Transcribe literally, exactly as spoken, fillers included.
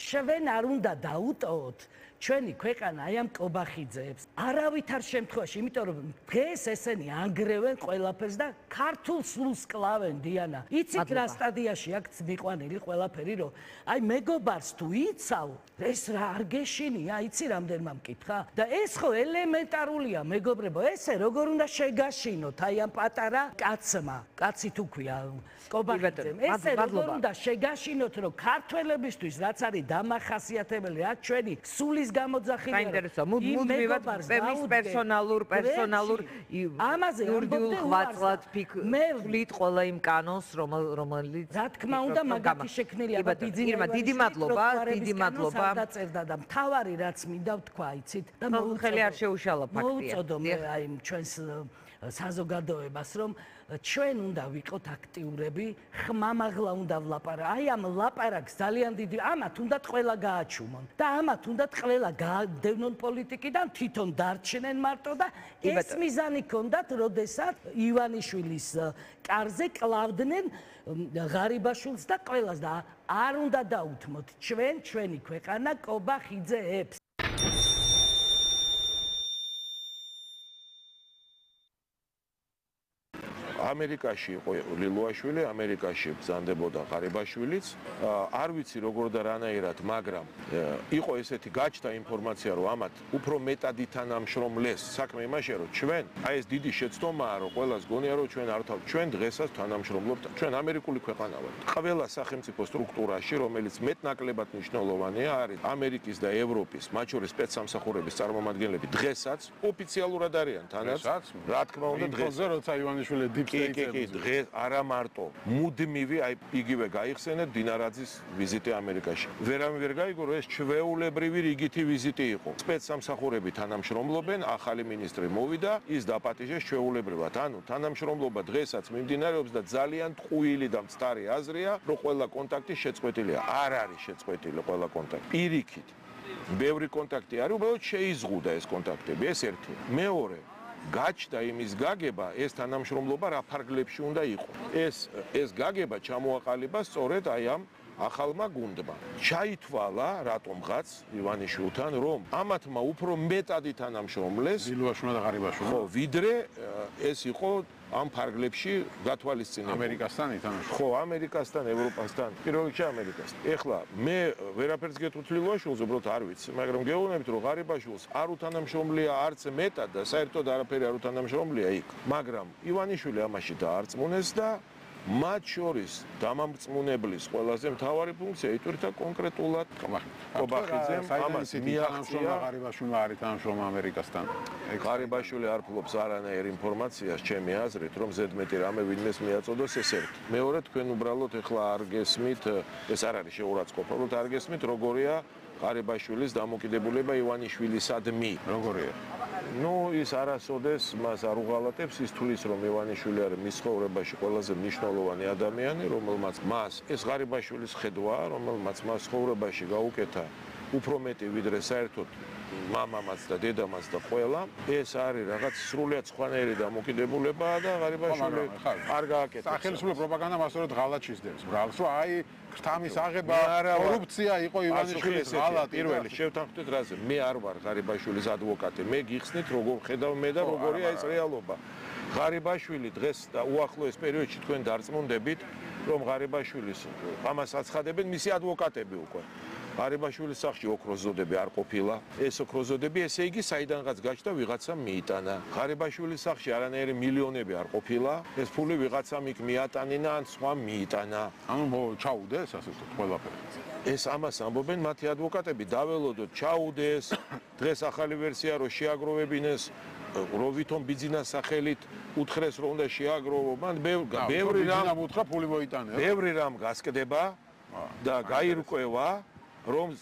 ჩვენ არ უნდა დაუტოვოთ ჩვენი ქვეყანა აი ამ კობახიძეებს. არავითარ შემთხვევაში, იმიტომ რომ დღეს ესენი ანგრევენ ყველაფერს და ქართულ სულს კლავენ დიანა. იცით რა სტადიაში აქვს მიყვანილი ყველაფერი, რომ აი მეგობარს თუ იცავ, ეს რა არ გეშინია, იცი რამდენმა მკითხა? და ეს ხო ელემენტარულია, მეგობრებო, ესე როგორ უნდა შეგაშინოთ აი ამ პატარა კაცმა, კაცი თუ ქვია კობახიძემ. ესე როგორ უნდა შეგაშინოთ, რომ ქართველებისთვის რაც არის დამახასიათებელი, რაც ჩვენი სულის გამოძახილია. საინტერესოა, მუდმივად მის პერსონალურ პერსონალურ იურიდიულ ღვაწლად ფიქრით ყველა იმ კანონს, რომელიც რა თქმა უნდა, მაგათი შექმნილია ბიძინება. დიდი მადლობა, დიდი მადლობა. დაწერდა და მთავარი რაც მინდა ვთქვა, იცით? და მოუწოდო არ შეუშალა ფაქტია. მოუწოდო მე აი ჩვენს საზოგადოებას, რომ ჩვენ უნდა ვიყოთ აქტიურები, ხმამაღლა უნდა ვლაპარაკოთ. აი ამ ლაპარაკს ძალიან დიდი, ამათ უნდა ყველა გააჩუმონ და ამათ უნდა ყველა გაადევნონ პოლიტიკიდან, თვითონ დარჩნენ მარტო და ეს მიზანი ჰქონდათ, როდესაც ივანიშვილის კარზე კლავდნენ ღარიბაშვილს და ყველას და არ უნდა დაუთმოთ ჩვენ ჩვენი ქვეყანა კობახიძეებს. ამერიკაში იყო ლილუაშვილი, ამერიკაში ბრძანდებოდა ღარიბაშვილიც. არ ვიცი როგორ და რანაირად, მაგრამ იყო ესეთი გაჩნდა ინფორმაცია, რომ ამათ უფრო მეტად ითანამშრომლეს. საქმე იმაშია, რომ ჩვენ, აი ეს დიდი შეცდომაა, რომ ყველას გონია, რომ ჩვენ არ თავ ჩვენ დღესაც თანამშრომლობთ. ჩვენ ამერიკული ქვეყანა ვართ. ყველა სახელმწიფო სტრუქტურაში, რომელიც მეტნაკლებად მნიშვნელოვანია, არის ამერიკის და ევროპის, მათ შორის სპეცსამსახურების წარმომადგენლები დღესაც ოფიციალურად არიან თანაც. რა თქმა უნდა, დღეს როცა ივანიშვილი კი, კი, კი, დღეს არა მარტო, მუდმივი, აი იგივე გაიხსენეთ დინარაძის ვიზიტი ამერიკაში. ვერავინ ვერ გაიგო, რომ ეს ჩვეულებრივი რიგითი ვიზიტი იყო. სპეცსამსახურები თანამშრომლობენ, ახალი მინისტრი მოვიდა, ის დაპატიჟეს ჩვეულებრივად. ანუ თანამშრომლობა დღესაც მიმდინარეობს და ძალიან ტყუილი და მწდარი აზრია, რომ ყველა კონტაქტი შეწყვეტილია. არ არის შეწყვეტილი ყველა კონტაქტი. პირიქით. ბევრი კონტაქტი არის, უბრალოდ შეიზღუდა ეს კონტაქტები, ეს ერთი. მეორე გაჩნდა იმის გაგება, ეს თანამშრომლობა რა ფარგლებში უნდა იყო. ეს ეს გაგება ჩამოაყალიბა სწორედ აი ამ ახალმა გუნდმა. ჩაითვალა რატომღაც ივანიშვილთან, რომ ამათმა უფრო მეტად ითანამშრომლეს ლილუაშვილმა და ღარიბაშვილმა. ხო, ვიდრე ეს იყო ამ ფარგლებში გათვალისწინებული. ამერიკასთან ითანამშრომლეს. ხო, ამერიკასთან, ევროპასთან, პირველ რიგში ამერიკასთან. ეხლა მე ვერაფერს გეტყვით ლილუაშვილს, უბრალოდ არ ვიცი, მაგრამ გეუბნებით, რომ ღარიბაშვილს არ უთანამშრომლია არც მეტად და საერთოდ არაფერი არ უთანამშრომლია იქ. მაგრამ ივანიშვილი ამაში დაარწმუნეს და მათ შორის დამამწმუნებლის ყველაზე მთავარი ფუნქცია იტვირთა კონკრეტულად კობახიძემ ამას მიაღწია ღარიბაშვილმა არ ითანამშრომლა ამერიკასთან. ღარიბაშვილი არ ფლობს არანაირ ინფორმაციას ჩემი აზრით, რომ ზედმეტი რამე ვინმეს მიაწოდოს ეს ერთი. მეორე თქვენ უბრალოდ ეხლა არ გესმით, ეს არ არის შეურაცხყოფა, უბრალოდ არ გესმით როგორია ღარიბაშვილის დამოკიდებულება ივანიშვილისადმი. როგორია? ნუ ის არასოდეს მას არ უღალატებს, ის თulis რომ ივანიშვილი არის მის ცხოვრებაში ყველაზე მნიშვნელოვანი ადამიანი, რომელმაც მას ეს ღარიბაშვილის ხედვა, რომელმაც მას ცხოვრებაში გაუკეთა უფრო მეტი ვიდრე საერთოდ მამამაც და დედამაც და ყველა, ეს არის რაღაც სრულიად სხვანაირი დამოკიდებულება და ღარიბაშვილი არ გააკეთებს. სახელმწიფო პროპაგანდამ ასწორად ღალატ შიზდებს. ბრალს რომ აი ქრთამის აღება, კორუფცია იყო ივანიშვილის ღალატი. პირველი შევთანხმდით რაზე, მე არ ვარ ღარიბაშვილის ადვოკატი. მე გიხსნით როგორ ხედავ მე და როგორია ეს რეალობა. ღარიბაშვილი დღეს და უახლოეს პერიოდში თქვენ დარწმუნდებით, რომ ღარიბაშვილის ამას აცხადებენ მისი ადვოკატები უკვე. ღარიბაშვილის სახში ოქროს ზოდები არ ყოფილა. ეს ოქროს ზოდები ესე იგი საიდანღაც გაჩნდა ვიღაცამ მიიტანა. ღარიბაშვილის სახში არანაირი მილიონები არ ყოფილა. ეს ფული ვიღაცამ იქ მიატანინა ან სხვა მიიტანა. ანუ ჩაუდეს ასე ვთქვათ ყველაფერი. ეს ამას ამბობენ მათი ადვოკატები, დაველოდოთ ჩაუდეს. დღეს ახალი ვერსია რომ შეაგროვებინეს რო ვითომ ბიძინას სახელით უთხრეს რომ უნდა შეაგროვო. მან ბევრი რამ უთხრა ფული მოიტანა. ბევრი რამ გასკდება და გაირკვევა რომ